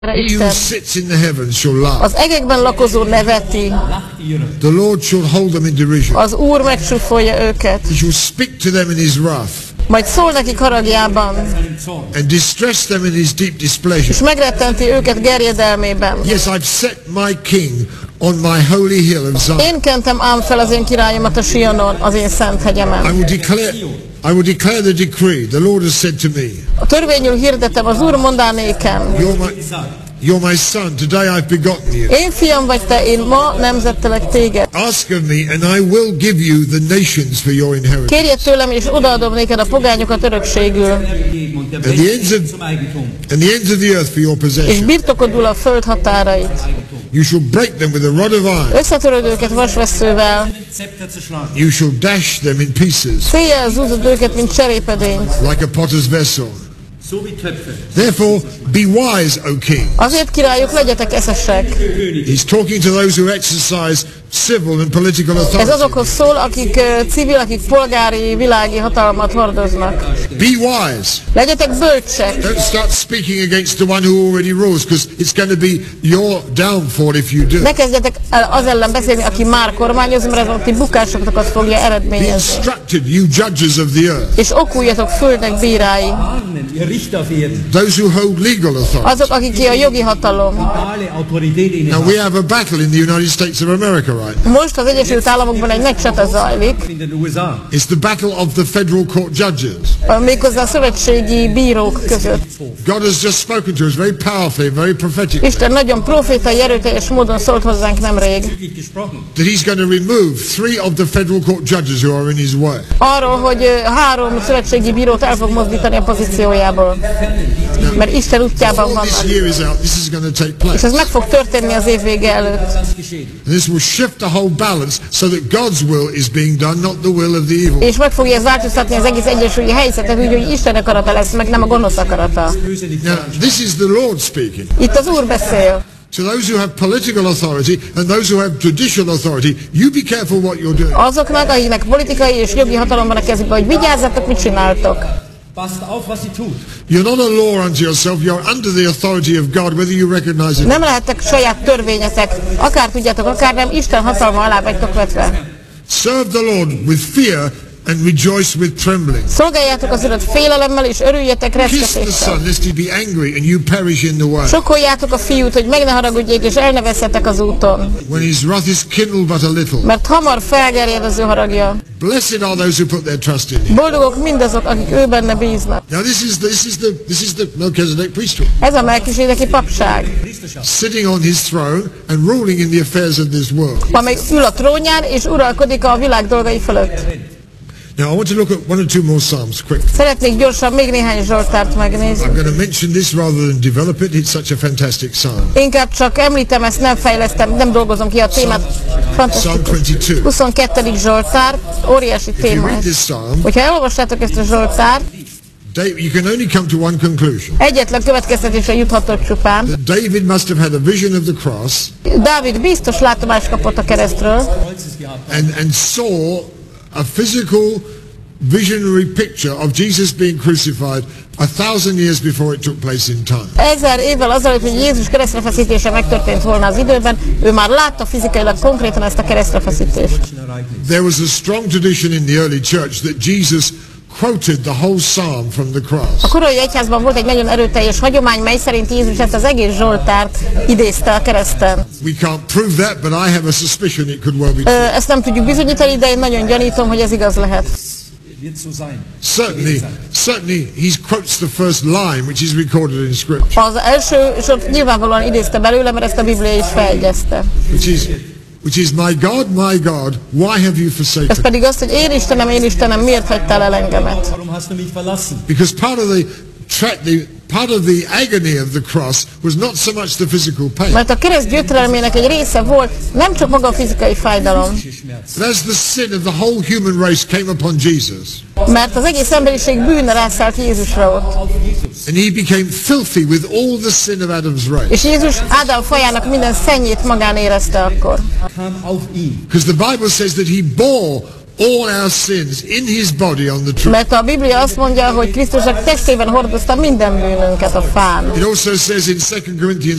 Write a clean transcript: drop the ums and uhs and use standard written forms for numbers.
He who sits in the heavens shall laugh. Az egekben lakozó neveti. The Lord shall hold them in derision. Az Úr megsúfolja őket. He shall speak to them in his wrath. Majd szól nekik haragjában. And distress them in his deep displeasure. És megrettenti őket gerjedelmében. Yes, I've set my king on my holy hill of Zion. Én kentem ám fel az én királyomat a Sionon, az én szent hegyemen. I will declare the decree. The Lord has said to me. A törvényül hirdetem, az Úr mondá nékem. You're my son. Today I've begotten you. Én fiam vagy te, én ma nemzettelek téged. Ask of me, and I will give you the nations for your inheritance. Kérjed tőlem, és odaadom néked a pogányokat örökségül. And the ends of the earth for your És possession. birtokodul a föld határait. You shall break them with a rod of iron. Összetöröd őket vasvesszővel. You shall dash them in pieces. Széjjel zúzod őket, mint cserépedényt. Like a potter's vessel. Therefore, be wise, O king. Azért, királyok, legyetek eszesek. He's talking to those who exercise civil and political Ez authority. azokhoz szól, akik civil, akik polgári, világi hatalmat hordoznak. Be wise. Legyetek bölcsek. Don't start speaking against the one who already rules, because it's going to be your downfall if you do. Ne kezdjetek el az ellen beszélni, aki már kormányoz, mert ez a ti bukásokat fogja Be eredményezni. instructed, you judges of the earth. És okuljatok földnek bírái. Those who hold legal authority. Azok, akik a jogi hatalom. Now we have a battle in the United States of America right now. Most az Egyesült Államokban egy nagy csata zajlik, It's the battle of the federal court judges. méghozzá a szövetségi bírók között. God has just spoken to us very powerfully, very prophetically, Isten nagyon profétai, erőteljes módon szólt hozzánk nemrég. that he's going to remove 3 of the federal court judges who are in his way. Arról, hogy 3 szövetségi bírót el fog mozdítani a pozíciójából. Mert Isten útjában Before this vannak. year is out, this is going to take És ez place. meg fog történni az év vége előtt. And this will shift the whole balance so that God's will is being done, not the will of the evil. És meg fogja ez változtatni az egész egyensúlyi helyzetet, úgy, hogy Isten akarata lesz, meg nem a gonosz akarata. Now, this is the Lord speaking. Itt az Úr beszél. To those who have political authority and those who have judicial authority, you be careful what you're doing. Azoknak, akiknek politikai és jogi hatalom van a kezükben, hogy vigyázzatok, mit csináltok. You're not a law unto yourself, you're under the authority of God, whether you recognize it. Nem lehettek saját törvényetek, akár tudjátok, akár nem, Isten hatalma alá vagytok vetve. Serve the Lord with fear and rejoice with trembling. Szolgáljátok az Urat félelemmel, és örüljetek Kiss the rettetéssel. Son, lest he be angry and you perish in the way. Sokkoljátok a fiút, hogy meg ne haragudjék, és el ne vesszetek az úton. When his wrath is kindled but a little. Mert hamar felgerjed az ő haragja. Blessed are those who put their trust in him. Boldogok mindazok, akik ő benne bíznak. Now this is the Melchizedek priesthood. Ez a melkisedeki papság, Sitting on his throne and ruling in the affairs of this world. amely ül a trónján, és uralkodik a világ dolgai fölött. Now I want to look at 1 or 2 more Psalms quick. Szeretnék gyorsan még néhány Zsoltárt megnézni. I'm going to mention this rather than develop it. It's such a fantastic psalm. Inkább csak említem, ezt nem fejlesztem, nem dolgozom ki a témát. Psalm Fantasztikus. 22. 22. Zsoltár, óriási If you téma read ez. this psalm, Hogyha elolvastátok ezt a Zsoltárt, you can only come to one conclusion. egyetlen következtetésre juthatok csupán. That David must have had a vision of the cross Dávid biztos látomást kapott a keresztről, and saw a physical visionary picture of Jesus being crucified 1,000 years before it took place in time. 1000 évvel azelőtt, hogy Jézus keresztrefeszítése megtörtént volna az időben, ő már látta fizikailag konkrétan ezt a keresztrefeszítést. There was a strong tradition in the early church that Jesus quoted the whole psalm from the cross. A korai egyházban volt egy nagyon erőteljes hagyomány, mely szerint Jézus ezt az egész Zsoltárt idézte a kereszten. We can't prove that, but I have a suspicion it could well be true. Ezt nem tudjuk bizonyítani, de én nagyon gyanítom, hogy ez igaz lehet. Certainly he quotes the first line which is recorded in Scripture, Az első sort nyilvánvalóan idézte belőle, mert ezt a Biblia is feljegyezte. which is my God, why have you forsaken Ez me? pedig azt, hogy én Istenem, miért hagytál el engemet? Because part of the agony of the cross was not so much the physical pain, Mert a kereszt gyötrelmének egy része volt, nem csak maga a fizikai fájdalom, but as the sin of the whole human race came upon Jesus, mert az egész emberiség bűne rászállt Jézusra ott. and he became filthy with all the sin of Adam's race. És Jézus Ádám fajának minden szennyét magán érezte akkor. Because the Bible says that he bore all our sins in his body on the tree. Mert a Biblia azt mondja, hogy Krisztus a testében hordozta minden bűnünket a fán. It also says in 2 Corinthians